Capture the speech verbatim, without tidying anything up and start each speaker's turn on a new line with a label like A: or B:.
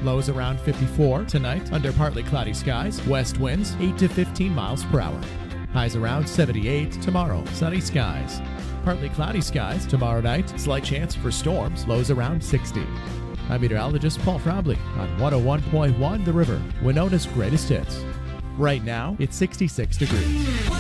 A: Lows around fifty-four. Tonight, under partly cloudy skies. West winds eight to fifteen miles per hour. Highs around seventy-eight. Tomorrow, sunny skies. Partly cloudy skies tomorrow night. Slight chance for storms. Lows around sixty. I'm meteorologist Paul Frobley on one oh one point one The River, Winona's greatest hits. Right now, it's sixty-six degrees.